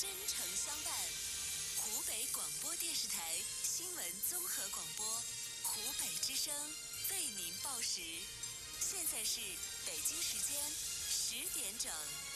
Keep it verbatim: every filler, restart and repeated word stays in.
真诚相伴。湖北广播电视台新闻综合广播，湖北之声为您报时。现在是北京时间十点整。